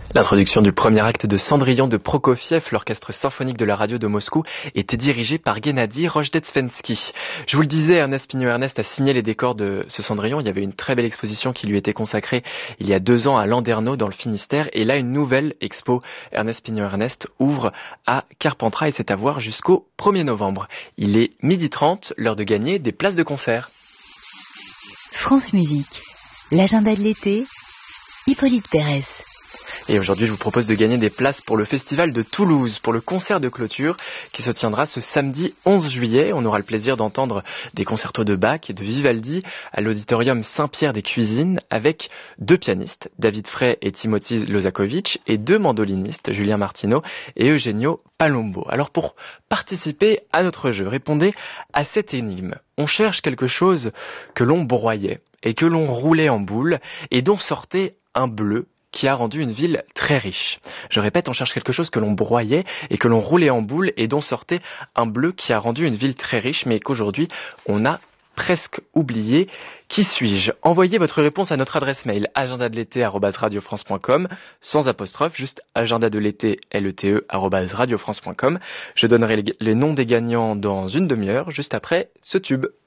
L'introduction du premier acte de Cendrillon de Prokofiev, l'orchestre symphonique de la radio de Moscou, était dirigé par Gennady Rojdestvensky. Je vous le disais, Ernest Pignot-Ernest a signé les décors de ce Cendrillon. Il y avait une très belle exposition qui lui était consacrée il y a 2 ans à Landerneau dans le Finistère. Et là, une nouvelle expo Ernest Pignot-Ernest ouvre à Carpentras et c'est à voir jusqu'au 1er novembre. Il est 12h30, l'heure de gagner des places de concert. France Musique, l'agenda de l'été, Hippolyte Pérez. Et aujourd'hui, je vous propose de gagner des places pour le festival de Toulouse, pour le concert de clôture qui se tiendra ce samedi 11 juillet. On aura le plaisir d'entendre des concertos de Bach et de Vivaldi à l'auditorium Saint-Pierre des Cuisines avec 2 pianistes, David Frey et Timothy Lozakovitch, et 2 mandolinistes, Julien Martineau et Eugenio Palombo. Alors pour participer à notre jeu, répondez à cette énigme. On cherche quelque chose que l'on broyait et que l'on roulait en boule et dont sortait un bleu qui a rendu une ville très riche. Je répète, on cherche quelque chose que l'on broyait et que l'on roulait en boule et dont sortait un bleu qui a rendu une ville très riche, mais qu'aujourd'hui on a presque oublié. Qui suis-je? Envoyez votre réponse à notre adresse mail agendadelété@radiofrance.com sans apostrophe, juste agendadelété @radiofrance.com. Je donnerai les noms des gagnants dans une demi-heure, juste après ce tube.